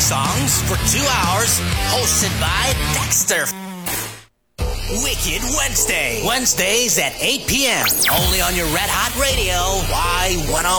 songs for 2 hours, hosted by Dexter. Wicked Wednesday. Wednesdays at 8 p.m. Only on your Red Hot Radio, Y101.